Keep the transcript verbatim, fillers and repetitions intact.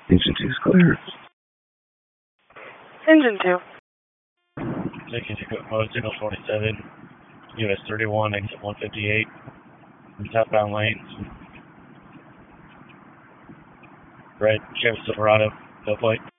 Engine two is clear. Engine two. Taking to mode signal forty-seven, U S thirty-one, exit one fifty-eight, in southbound lanes. Red Chevy Silverado, no plate.